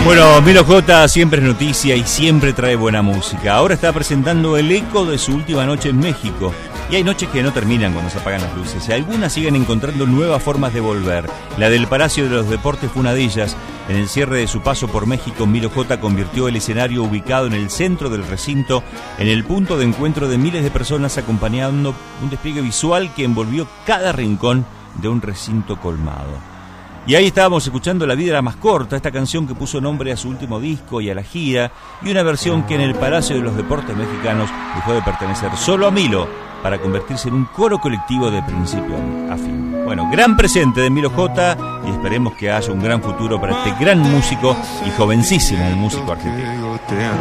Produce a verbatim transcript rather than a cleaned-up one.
Bueno, Milo J siempre es noticia y siempre trae buena música. Ahora está presentando el eco de su última noche en México. Y hay noches que no terminan cuando se apagan las luces. Y algunas siguen encontrando nuevas formas de volver. La del Palacio de los Deportes fue una de ellas. En el cierre de su paso por México, Milo J convirtió el escenario ubicado en el centro del recinto en el punto de encuentro de miles de personas, acompañando un despliegue visual que envolvió cada rincón de un recinto colmado. Y ahí estábamos escuchando La vida era más corta, esta canción que puso nombre a su último disco y a la gira, y una versión que en el Palacio de los Deportes Mexicanos dejó de pertenecer solo a Milo para convertirse en un coro colectivo de principio a fin. Bueno, gran presente de Milo J y esperemos que haya un gran futuro para este gran músico y jovencísimo músico argentino.